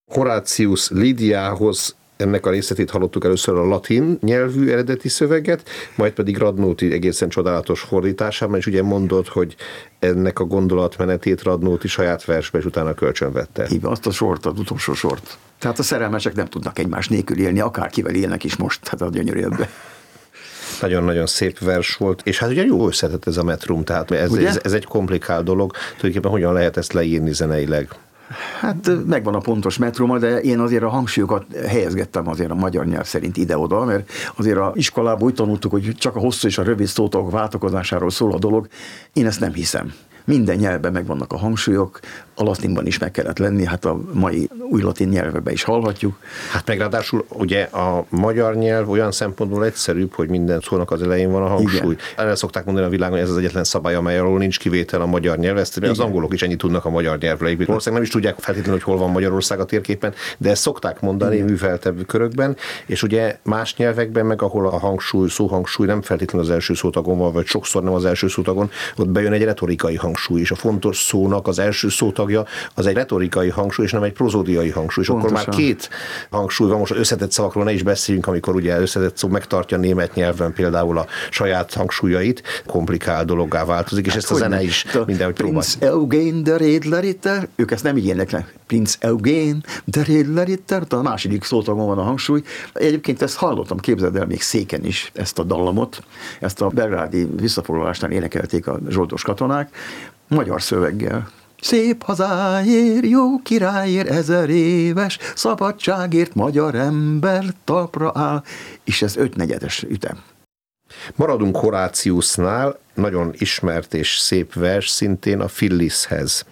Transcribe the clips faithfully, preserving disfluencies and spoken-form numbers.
Horatius Lidiához, ennek a részletét hallottuk először a latin nyelvű eredeti szöveget, majd pedig Radnóti egészen csodálatos fordításában, és ugye mondod, hogy ennek a gondolatmenetét Radnóti saját versbe, és utána kölcsönvette. Így azt a sort, az utolsó sort. Tehát a szerelmesek nem tudnak egymás nélkül élni, akárkivel élnek is most, hát a gyönyörűbb. Nagyon-nagyon szép vers volt, és hát ugye jó összetett ez a metrum, tehát ez, ez, ez egy komplikált dolog, tulajdonképpen hogyan lehet ezt leírni zeneileg? Hát megvan a pontos metruma, de én azért a hangsúlyokat helyezgettem azért a magyar nyelv szerint ide-oda, mert azért a iskolában úgy tanultuk, hogy csak a hosszú és a rövid szótagok váltakozásáról szól a dolog. Én ezt nem hiszem. Minden nyelvben megvannak a hangsúlyok, a latinban is meg kellett lenni, hát a mai új latin nyelveben is hallhatjuk. Hát meg ráadásul ugye a magyar nyelv olyan szempontból egyszerűbb, hogy minden szónak az elején van a hangsúly. Erre szokták mondani a világon, hogy ez az egyetlen szabály, amely alól nincs kivétel a magyar nyelv. Ezt az angolok is ennyit tudnak a magyar nyelvről. Valószínűleg nem is tudják feltétlenül, hogy hol van Magyarország a térképen, de ezt szokták mondani igen. műveltebb körökben, és ugye más nyelvekben meg, ahol a hangsúly, szóhangsúly nem feltétlenül az első szótagon van, vagy sokszor nem az első szótagon, ott bejön egy retorikai hangsúly, és a fontos szónak az első szótagja az egy retorikai hangsúly, és nem egy prozódiai hangsúly. És pontosan. Akkor már két hangsúly van, most összetett szavakról ne is beszéljünk, amikor ugye összetett szó megtartja a német nyelven például a saját hangsúlyait, komplikált dologgá változik, és hát ezt a zene is mindenhogy próbál. Prinz Eugen der Edle Ritter, ők ezt nem így éneknek. Prinz Eugen der Edle Ritter, a második szótagon van a hangsúly. Egyébként ezt hallottam, képzeld el, még Széken is ezt a dallamot, ezt a belgrádi visszafoglalásnál énekelték a zsoldos katonák, magyar szöveggel. Szép hazáért, jó királyért, ezer éves, szabadságért magyar ember talpra áll, és ez ötnegyedes ütem. Maradunk Horatiusnál, nagyon ismert és szép vers szintén a Phillishez.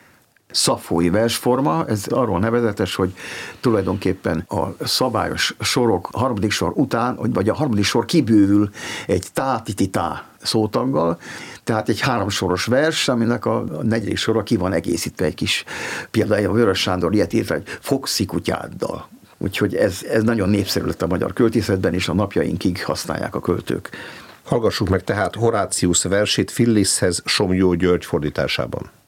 Szafói versforma, ez arról nevezetes, hogy tulajdonképpen a szabályos sorok a harmadik sor után, vagy a harmadik sor kibővül egy tá-ti-ti-tá szótaggal, tehát egy háromsoros vers, aminek a negyedik sora ki van egészítve egy kis, például a Vörös Sándor ilyet írt, hogy fogszikutyáddal. Úgyhogy ez, ez nagyon népszerű lett a magyar költészetben, és a napjainkig használják a költők. Hallgassuk meg tehát Horatius versét Phillishez Somlyó György fordításában.